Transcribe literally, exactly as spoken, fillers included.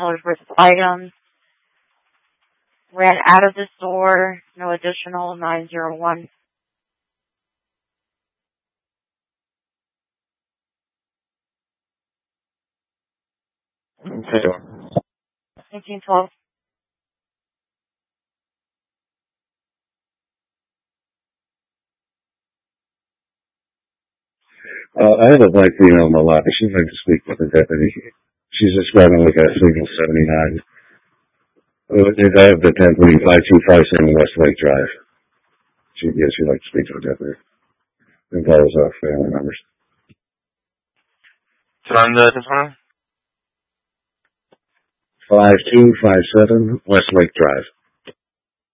dollars worth of items. Ran out of the store. No additional nine zero one. Okay. nineteen twelve. Uh, I have a black female in my lobby. She'd like to speak with the deputy. She's describing like a single seventy-nine. Uh, I have the ten twenty-five two five seven West Lake Drive. She, yeah, she'd like to speak to the deputy. And follows our family members. Turn the this one. five two five seven West Lake Drive.